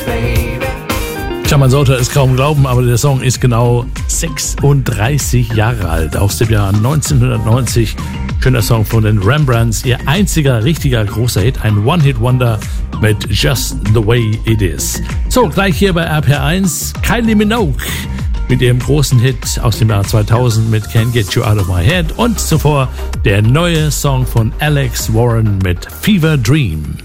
Tja, man sollte es kaum glauben, aber der Song ist genau 36 Jahre alt, aus dem Jahr 1990. Schöner Song von den Rembrandts, ihr einziger richtiger großer Hit, ein One-Hit-Wonder mit Just the Way It Is. So, gleich hier bei RPR1, Kylie Minogue mit ihrem großen Hit aus dem Jahr 2000 mit Can't Get You Out of My Head und zuvor der neue Song von Alex Warren mit Fever Dream.